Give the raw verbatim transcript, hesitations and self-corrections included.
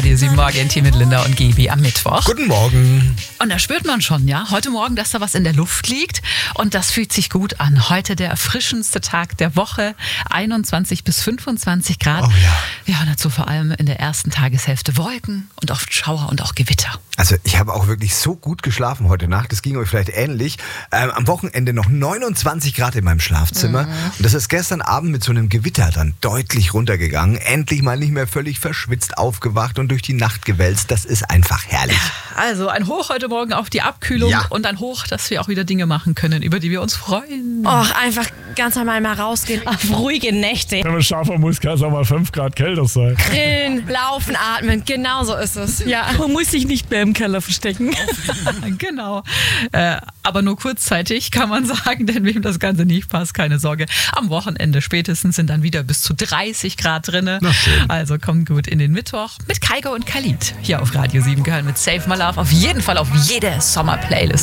Radio sieben Morgen-Team mit Linda und Gaby am Mittwoch. Guten Morgen. Und da spürt man schon, ja, heute Morgen, dass da was in der Luft liegt. Und das fühlt sich gut an. Heute der erfrischendste Tag der Woche. einundzwanzig bis fünfundzwanzig Grad. Oh ja. Ja, und dazu vor allem in der ersten Tageshälfte Wolken und oft Schauer und auch Gewitter. Also ich habe auch wirklich so gut geschlafen heute Nacht. Das ging euch vielleicht ähnlich. Ähm, am Wochenende noch neunundzwanzig Grad in meinem Schlafzimmer. Mhm. Und das ist gestern Abend mit so einem Gewitter dann deutlich runtergegangen. Endlich mal nicht mehr völlig verschwitzt aufgewacht und durch die Nacht gewälzt. Das ist einfach herrlich. Also ein Hoch heute Morgen auf die Abkühlung Ja. und ein Hoch, dass wir auch wieder Dinge machen können, über die wir uns freuen. Och, einfach ganz normal mal rausgehen. Auf ruhige Nächte. Wenn man scharfer muss, kann es auch mal fünf Grad kälter sein. Grillen, laufen, atmen. Genau so ist es. Ja. Man muss sich nicht mehr im Keller verstecken. Genau. Äh, aber nur kurzzeitig kann man sagen, denn wem das Ganze nicht passt, keine Sorge. Am Wochenende spätestens sind dann wieder bis zu dreißig Grad drinne. Na schön. Also kommt gut in den Mittwoch mit Kaigo und Khalid. Hier auf Radio sieben gehören mit Save My Love auf jeden Fall auf jede Sommer-Playlist.